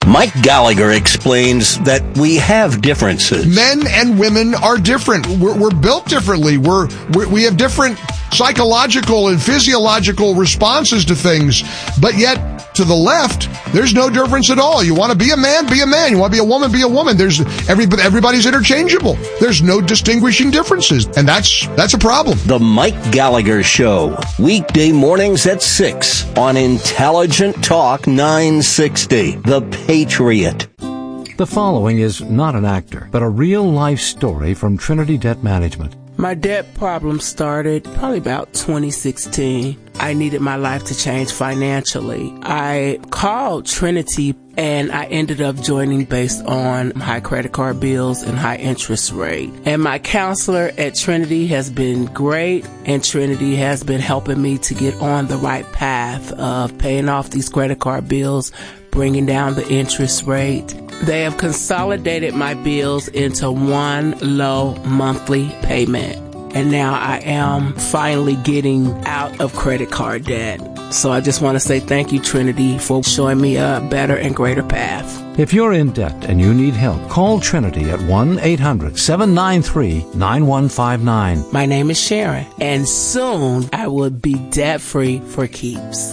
Mike Gallagher explains that we have differences. Men and women are different. We're built differently. We have different psychological and physiological responses to things, but yet to the left, there's no difference at all. You want to be a man, be a man. You want to be a woman, be a woman. There's everybody's interchangeable. There's no distinguishing differences, and that's a problem. The Mike Gallagher Show, weekday mornings at 6 on Intelligent Talk 960, The Patriot. The following is not an actor, but a real-life story from Trinity Debt Management. My debt problem started probably about 2016. I needed my life to change financially. I called Trinity and I ended up joining based on high credit card bills and high interest rate. And my counselor at Trinity has been great, and Trinity has been helping me to get on the right path of paying off these credit card bills, bringing down the interest rate. They have consolidated my bills into one low monthly payment. And now I am finally getting out of credit card debt. So I just want to say thank you, Trinity, for showing me a better and greater path. If you're in debt and you need help, call Trinity at 1-800-793-9159. My name is Sharon, and soon I will be debt-free for keeps.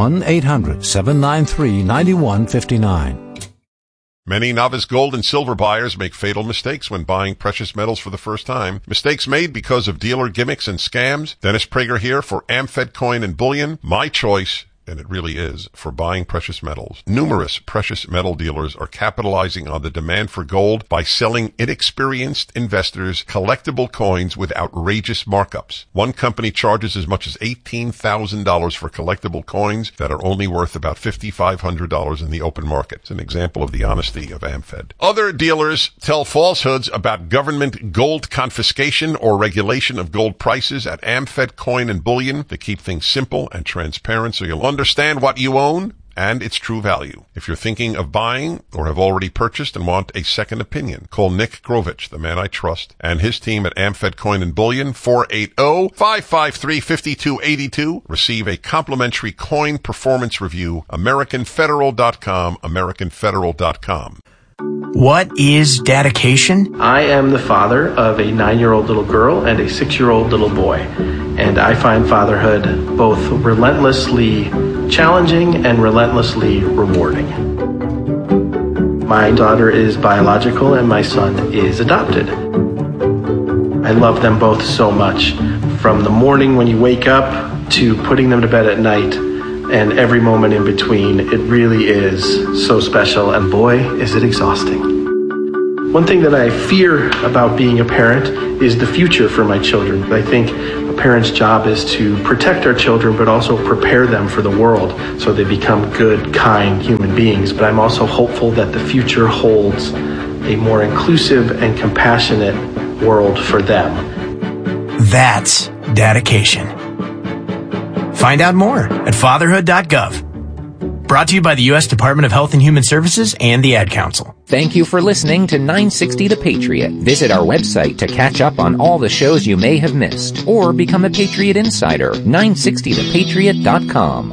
1-800-793-9159. Many novice gold and silver buyers make fatal mistakes when buying precious metals for the first time. Mistakes made because of dealer gimmicks and scams. Dennis Prager here for Amfed Coin and Bullion. My choice, and it really is, for buying precious metals. Numerous precious metal dealers are capitalizing on the demand for gold by selling inexperienced investors collectible coins with outrageous markups. One company charges as much as $18,000 for collectible coins that are only worth about $5,500 in the open market. It's an example of the honesty of Amfed. Other dealers tell falsehoods about government gold confiscation or regulation of gold prices at Amfed Coin and Bullion to keep things simple and transparent so you'll understand what you own and its true value. If you're thinking of buying or have already purchased and want a second opinion, call Nick Grovich, the man I trust, and his team at Amfed Coin and Bullion, 480-553-5282. Receive a complimentary coin performance review, AmericanFederal.com, AmericanFederal.com. What is dedication? I am the father of a 9-year-old little girl and a 6-year-old little boy, and I find fatherhood both relentlessly challenging and relentlessly rewarding. My daughter is biological and my son is adopted. I love them both so much, from the morning when you wake up to putting them to bed at night, and every moment in between. It really is so special, and boy, is it exhausting. One thing that I fear about being a parent is the future for my children. I think a parent's job is to protect our children, but also prepare them for the world so they become good, kind human beings. But I'm also hopeful that the future holds a more inclusive and compassionate world for them. That's dedication. Find out more at fatherhood.gov. Brought to you by the U.S. Department of Health and Human Services and the Ad Council. Thank you for listening to 960 The Patriot. Visit our website to catch up on all the shows you may have missed, or become a Patriot Insider, 960thepatriot.com.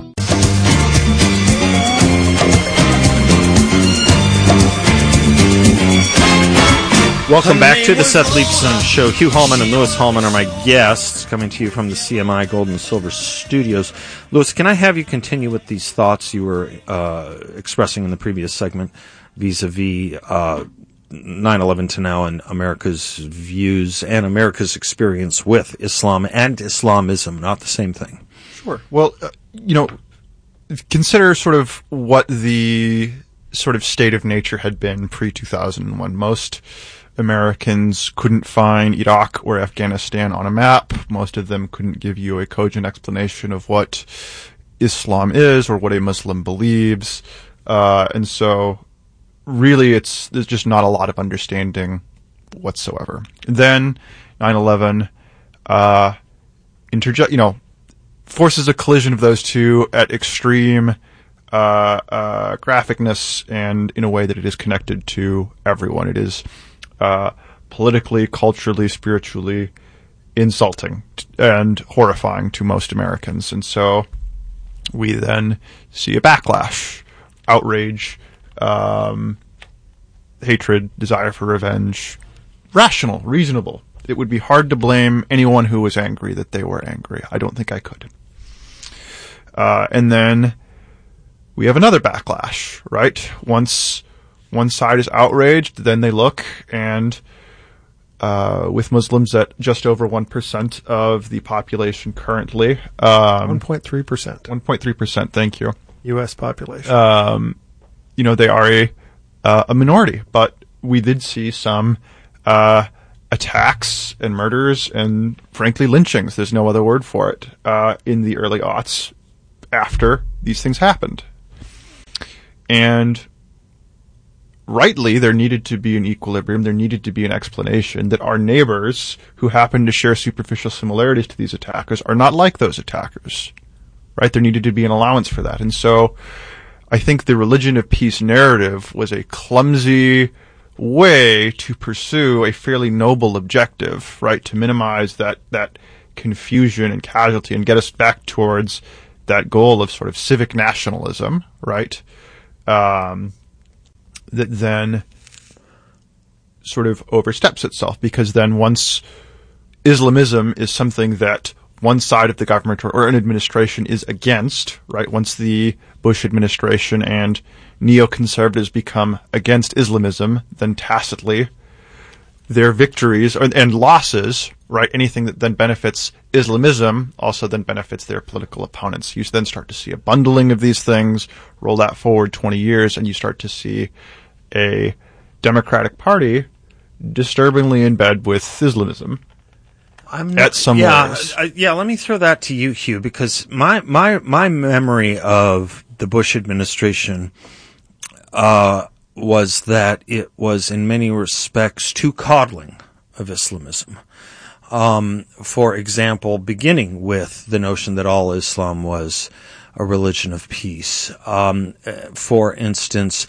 Welcome back to the Seth Leibsohn Show. Hugh Hallman and Louis Hallman are my guests, coming to you from the CMI Gold and Silver Studios. Louis, can I have you continue with these thoughts you were expressing in the previous segment vis-a-vis 9/11 to now and America's views and America's experience with Islam and Islamism, not the same thing? Sure. Well, consider sort of what the sort of state of nature had been pre-2001. Most Americans couldn't find Iraq or Afghanistan on a map. Most of them couldn't give you a cogent explanation of what Islam is or what a Muslim believes. And so really there's just not a lot of understanding whatsoever. And then 9/11, forces a collision of those two at extreme graphicness and in a way that it is connected to everyone. It is politically, culturally, spiritually insulting and horrifying to most Americans. And so we then see a backlash, outrage, hatred, desire for revenge, rational, reasonable. It would be hard to blame anyone who was angry that they were angry. I don't think I could. And then we have another backlash, right? Once one side is outraged, then they look, and with Muslims at just over 1% of the population currently. 1.3%. 1.3%, thank you. U.S. population. They are a minority, but we did see some attacks and murders and, frankly, lynchings. There's no other word for it in the early aughts after these things happened. And rightly, there needed to be an equilibrium. There needed to be an explanation that our neighbors, who happen to share superficial similarities to these attackers, are not like those attackers. Right? There needed to be an allowance for that. And so I think the religion of peace narrative was a clumsy way to pursue a fairly noble objective, right? To minimize that confusion and casualty and get us back towards that goal of sort of civic nationalism, right? That then sort of oversteps itself, because then once Islamism is something that one side of the government or an administration is against, right? Once the Bush administration and neoconservatives become against Islamism, then tacitly their victories and losses, right? Anything that then benefits Islamism also then benefits their political opponents. You then start to see a bundling of these things, roll that forward 20 years, and you start to see a Democratic Party disturbingly in bed with Islamism. At some layers. Let me throw that to you, Hugh, because my memory of the Bush administration was that it was in many respects too coddling of Islamism. For example, beginning with the notion that all Islam was a religion of peace. For instance,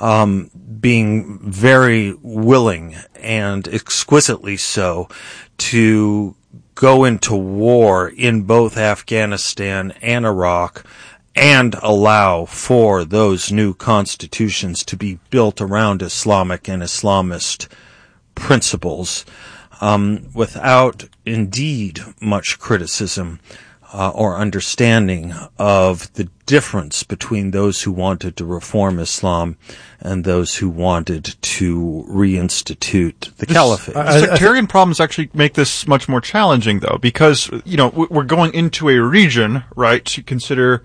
being very willing and exquisitely so to go into war in both Afghanistan and Iraq and allow for those new constitutions to be built around Islamic and Islamist principles, without indeed much criticism or understanding of the difference between those who wanted to reform Islam and those who wanted to reinstitute the caliphate. The sectarian problems actually make this much more challenging, though, because, we're going into a region, right, to consider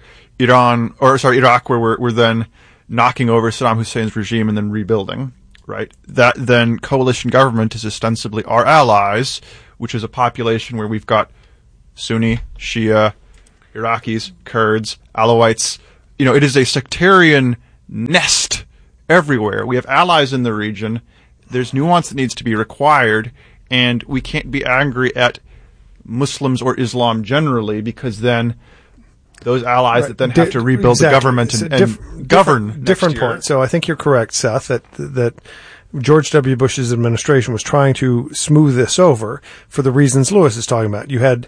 Iraq, where we're then knocking over Saddam Hussein's regime and then rebuilding, right? That then coalition government is ostensibly our allies, which is a population where we've got Sunni, Shia, Iraqis, Kurds, Alawites. It is a sectarian nest everywhere. We have allies in the region. There's nuance that needs to be required, and we can't be angry at Muslims or Islam generally, because then those allies that then have to rebuild the government and govern. Different point. So I think you're correct, Seth, that George W. Bush's administration was trying to smooth this over for the reasons Lewis is talking about. You had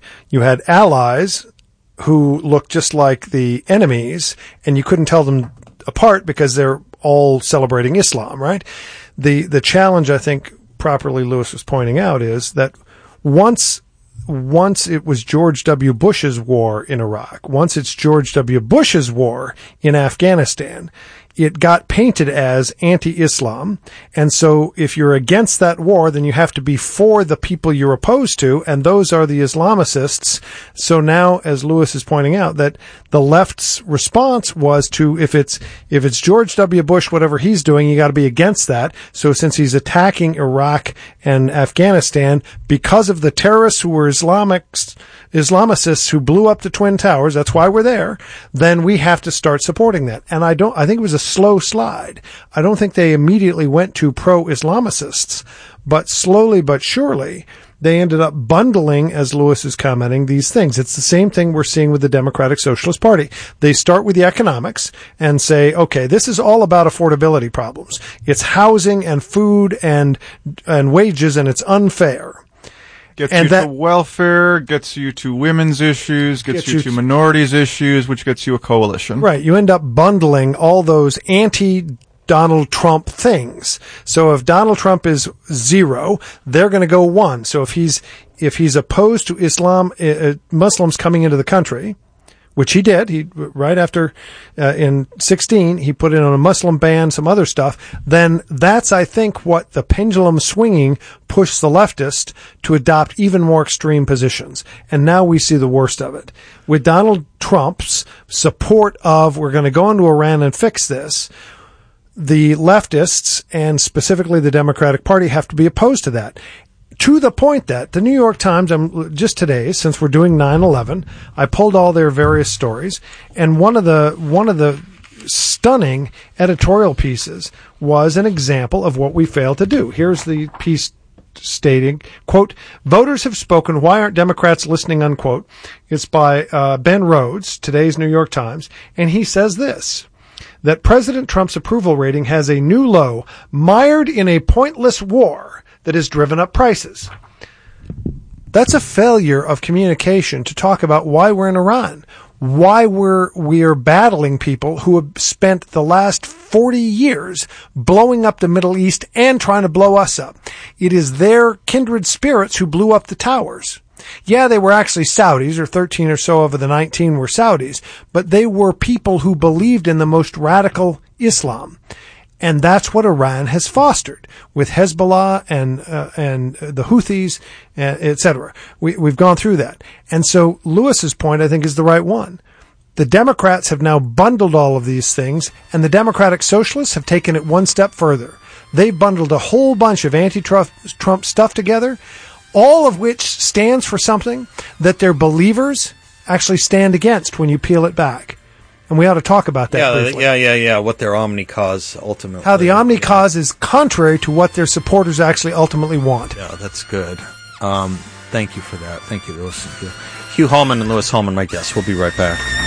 allies who looked just like the enemies, and you couldn't tell them apart because they're all celebrating Islam, right? The challenge, I think, properly Lewis was pointing out, is that once it was George W. Bush's war in Iraq, once it's George W. Bush's war in Afghanistan, it got painted as anti-Islam. And so if you're against that war, then you have to be for the people you're opposed to, and those are the Islamicists. So now, as Lewis is pointing out, that the left's response was to, if it's George W. Bush, whatever he's doing, you got to be against that. So since he's attacking Iraq and Afghanistan because of the terrorists who were Islamicists who blew up the Twin Towers, that's why we're there, then we have to start supporting that. And I think it was a slow slide. I don't think they immediately went to pro-Islamicists, but slowly but surely they ended up bundling, as Lewis is commenting, these things. It's the same thing we're seeing with the Democratic Socialist Party. They start with the economics and say, okay, this is all about affordability problems. It's housing and food and wages, and it's unfair. Gets you to welfare, gets you to women's issues, gets you to minorities' issues, which gets you a coalition. Right. You end up bundling all those anti-democratic Donald Trump things. So if Donald Trump is 0, they're going to go 1. So if he's opposed to Islam, Muslims coming into the country, which he did, right after, in 16, he put in on a Muslim ban, some other stuff, then that's, I think, what the pendulum swinging pushed the leftist to adopt even more extreme positions. And now we see the worst of it. With Donald Trump's support of, we're going to go into Iran and fix this, the leftists, and specifically the Democratic Party, have to be opposed to that. To the point that the New York Times, just today, since we're doing 9/11, I pulled all their various stories, and one of the stunning editorial pieces was an example of what we failed to do. Here's the piece stating, quote, "Voters have spoken. Why aren't Democrats listening?" Unquote. It's by Ben Rhodes, today's New York Times, and he says this: that President Trump's approval rating has a new low, mired in a pointless war that has driven up prices. That's a failure of communication to talk about why we're in Iran, why we are battling people who have spent the last 40 years blowing up the Middle East and trying to blow us up. It is their kindred spirits who blew up the towers. Yeah, they were actually Saudis, or 13 or so of the 19 were Saudis, but they were people who believed in the most radical Islam. And that's what Iran has fostered with Hezbollah and the Houthis, etc. We've gone through that. And so Lewis's point, I think, is the right one. The Democrats have now bundled all of these things, and the Democratic Socialists have taken it one step further. They've bundled a whole bunch of anti-Trump stuff together, all of which stands for something that their believers actually stand against when you peel it back. And we ought to talk about that briefly. Yeah. What their omni-cause ultimately. How the omni-cause is contrary to what their supporters actually ultimately want. Yeah, that's good. Thank you for that. Thank you, Lewis. Hugh Hallman and Louis Hallman, my guests. We'll be right back.